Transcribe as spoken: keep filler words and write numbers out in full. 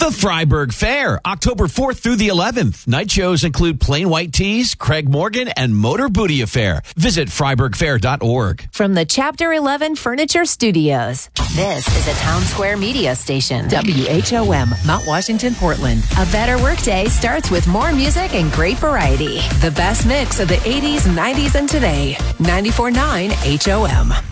The Freiburg Fair, October fourth through the eleventh. Night shows include Plain White Tees, Craig Morgan, and Motor Booty Affair. Visit Freiburg Fair dot org. From the Chapter eleven Furniture Studios, this is a Town Square media station. W H O M, Mount Washington, Portland. A better workday starts with more music and great variety. The best mix of the eighties, nineties, and today. ninety-four point nine H O M.